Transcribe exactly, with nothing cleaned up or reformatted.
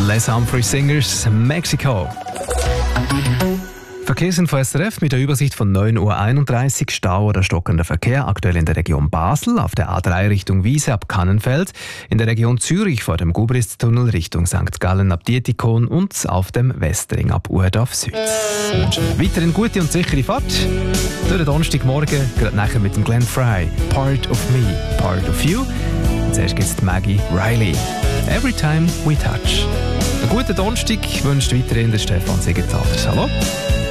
Les Humphrey Singers, Mexico. Verkehrsinfo S R F mit der Übersicht von neun Uhr einunddreißig. Stau oder stockender Verkehr aktuell in der Region Basel, auf der A drei Richtung Wiese ab Kannenfeld, in der Region Zürich vor dem Gubristunnel Richtung Sankt Gallen ab Dietikon und auf dem Westring ab Urdorf Süd. Ich wünsche weiterhin gute und sichere Fahrt. Durch den Donnerstagmorgen, gerade nachher mit dem Glenn Fry. Part of me, part of you. Und zuerst gibt es Maggie Riley. Every time we touch. Einen guten Donnerstag wünscht weiterhin der Stefan Siegenthaler. Hallo.